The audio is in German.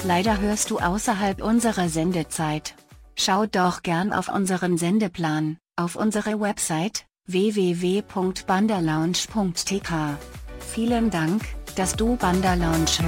leider hörst du außerhalb unserer Sendezeit. Schau doch gern auf unseren Sendeplan, auf unsere Website, www.bandalounge.tk. Vielen Dank, dass du Banda Lounge hörst.